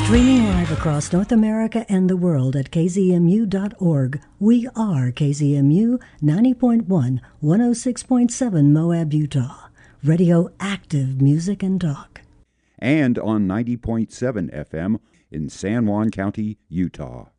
Streaming live across North America and the world at kzmu.org, we are KZMU 90.1, 106.7 Moab, Utah. Radio-active music and talk. And on 90.7 FM in San Juan County, Utah.